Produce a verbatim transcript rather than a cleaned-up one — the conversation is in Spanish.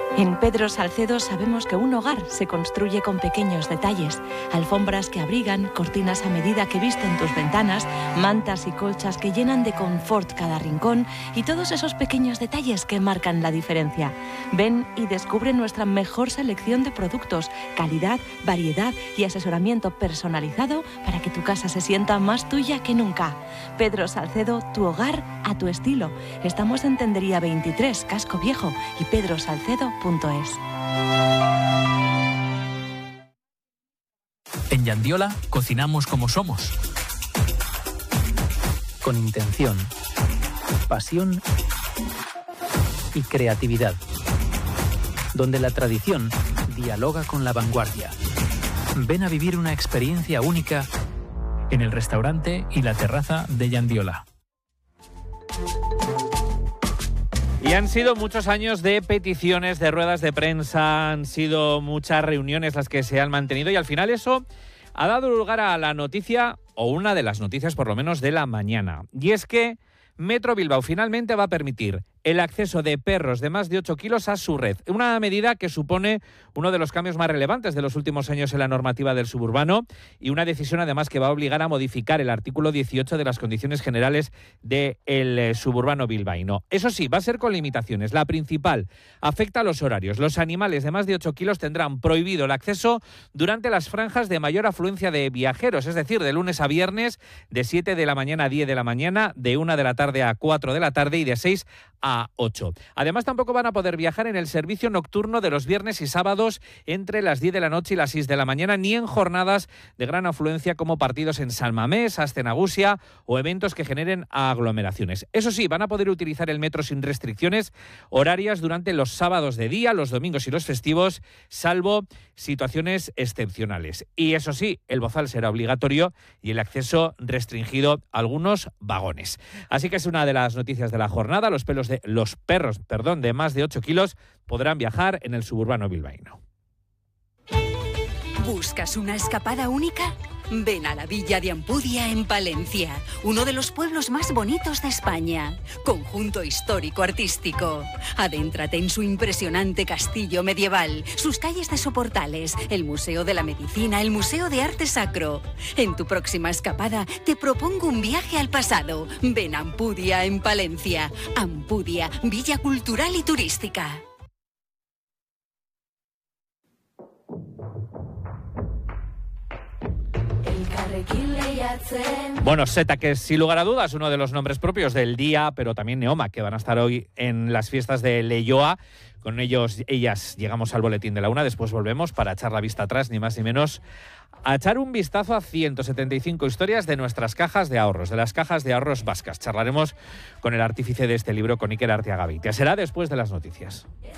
En Pedro Salcedo sabemos que un hogar se construye con pequeños detalles. Alfombras que abrigan, cortinas a medida que visten tus ventanas, mantas y colchas que llenan de confort cada rincón y todos esos pequeños detalles que marcan la diferencia. Ven y descubre nuestra mejor selección de productos, calidad, variedad y asesoramiento personalizado para que tu casa se sienta más tuya que nunca. Pedro Salcedo, tu hogar a tu estilo. Estamos en Tendería veintitrés, Casco Viejo y pedro salcedo punto es. En Yandiola cocinamos como somos. Con intención, pasión y creatividad. Donde la tradición dialoga con la vanguardia. Ven a vivir una experiencia única en el restaurante y la terraza de Yandiola. Y han sido muchos años de peticiones, de ruedas de prensa, han sido muchas reuniones las que se han mantenido y al final eso ha dado lugar a la noticia, o una de las noticias por lo menos de la mañana. Y es que Metro Bilbao finalmente va a permitir el acceso de perros de más de ocho kilos a su red. Una medida que supone uno de los cambios más relevantes de los últimos años en la normativa del suburbano y una decisión además que va a obligar a modificar el artículo dieciocho de las condiciones generales del eh, suburbano bilbaíno. Eso sí, va a ser con limitaciones. La principal afecta a los horarios. Los animales de más de ocho kilos tendrán prohibido el acceso durante las franjas de mayor afluencia de viajeros, es decir, de lunes a viernes, de siete de la mañana a diez de la mañana, de una de la tarde a cuatro de la tarde y de seis a ocho. Además, tampoco van a poder viajar en el servicio nocturno de los viernes y sábados entre las diez de la noche y las seis de la mañana, ni en jornadas de gran afluencia como partidos en San Mamés, Astenagusia o eventos que generen aglomeraciones. Eso sí, van a poder utilizar el metro sin restricciones horarias durante los sábados de día, los domingos y los festivos, salvo situaciones excepcionales. Y eso sí, el bozal será obligatorio y el acceso restringido a algunos vagones. Así que es una de las noticias de la jornada. Los pelos de los perros, perdón, de más de ocho kilos podrán viajar en el suburbano bilbaíno. ¿Buscas una escapada única? Ven a la Villa de Ampudia en Palencia, uno de los pueblos más bonitos de España. Conjunto histórico-artístico. Adéntrate en su impresionante castillo medieval, sus calles de soportales, el Museo de la Medicina, el Museo de Arte Sacro. En tu próxima escapada te propongo un viaje al pasado. Ven a Ampudia en Palencia. Ampudia, Villa Cultural y Turística. Bueno, Seta, que es sin lugar a dudas uno de los nombres propios del día, pero también Neoma, que van a estar hoy en las fiestas de Leioa. Con ellos, ellas, llegamos al boletín de la una, después volvemos para echar la vista atrás, ni más ni menos, a echar un vistazo a ciento setenta y cinco historias de nuestras cajas de ahorros, de las cajas de ahorros vascas. Charlaremos con el artífice de este libro, con Iker Arteaga Beitia. Será después de las noticias.